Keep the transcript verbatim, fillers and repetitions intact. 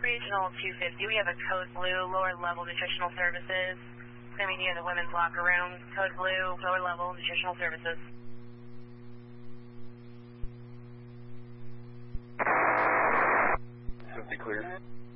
Regional two fifty, we have a code blue, lower level nutritional services. It's going to be near the women's locker room. Code blue, lower level nutritional services. fifty clear.